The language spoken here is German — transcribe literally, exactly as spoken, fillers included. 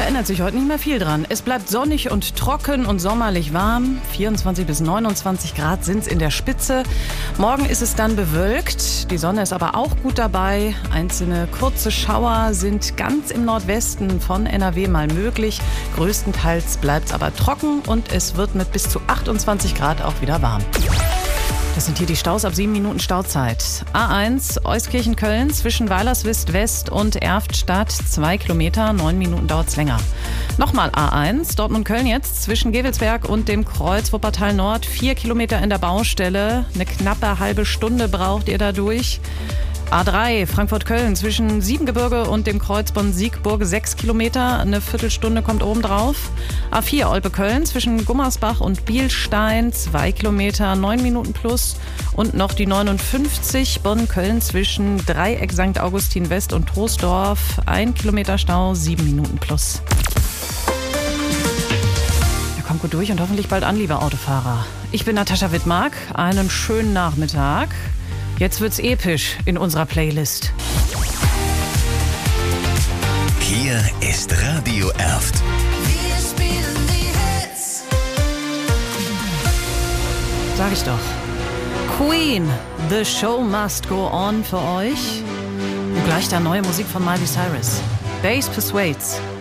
Da ändert sich heute nicht mehr viel dran. Es bleibt sonnig und trocken und sommerlich warm. vierundzwanzig bis neunundzwanzig Grad sind es in der Spitze. Morgen ist es dann bewölkt. Die Sonne ist aber auch gut dabei. Einzelne kurze Schauer sind ganz im Nordwesten von N R W mal möglich. Größtenteils bleibt es aber trocken und es wird mit bis zu achtundzwanzig Grad auch wieder warm. Das sind hier die Staus ab sieben Minuten Stauzeit. A eins Euskirchen-Köln zwischen Weilerswist West und Erftstadt zwei Kilometer, neun Minuten dauert es länger. Nochmal A eins Dortmund-Köln jetzt zwischen Gevelsberg und dem Kreuz Wuppertal Nord vier Kilometer in der Baustelle. Eine knappe halbe Stunde braucht ihr da durch. A drei Frankfurt-Köln zwischen Siebengebirge und dem Kreuz Bonn-Siegburg sechs Kilometer, eine Viertelstunde kommt oben drauf. A vier Olpe-Köln zwischen Gummersbach und Bielstein zwei Kilometer, neun Minuten plus. Und noch die neunundfünfzig Bonn-Köln zwischen Dreieck Sankt Augustin West und Troisdorf, ein Kilometer Stau, sieben Minuten plus. Ja, kommt gut durch und hoffentlich bald an, liebe Autofahrer. Ich bin Natascha Wittmark, einen schönen Nachmittag. Jetzt wird's episch in unserer Playlist. Hier ist Radio Erft. Wir spielen die Hits. Sag ich doch. Queen, The Show Must Go On für euch. Und gleich da neue Musik von Miley Cyrus. Bass Persuades.